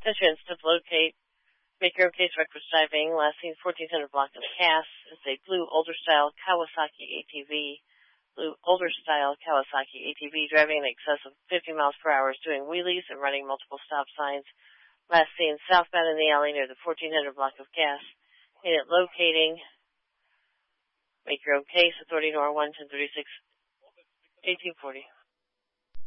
Attention, stop, locate. Make your own case, reckless driving. Last seen 1400 block of Cass. It's a blue older style Kawasaki ATV. Blue older style Kawasaki ATV driving in excess of 50 miles per hour, doing wheelies and running multiple stop signs. Last seen southbound in the alley near the 1400 block of Cass. In it locating. Make your own case. Authority NOR 1 1036 1840.